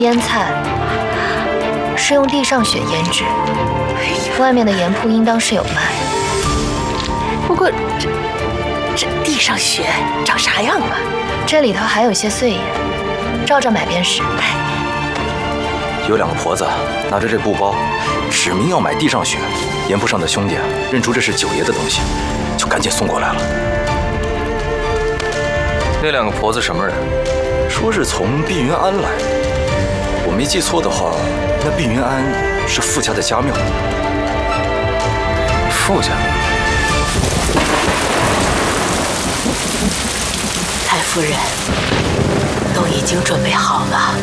腌菜是用地上雪腌制，外面的盐铺应当是有卖。 不过这地上雪长啥样啊？ 这里头还有些碎盐，照着买便是。 有2个婆子拿着这布包，指明要买地上雪。盐铺上的兄弟认出这是九爷的东西，就赶紧送过来了。那2个婆子什么人？说是从碧云庵来的。我没记错的话，那碧云庵是傅家的家庙。傅家？ 太夫人都已经准备好了。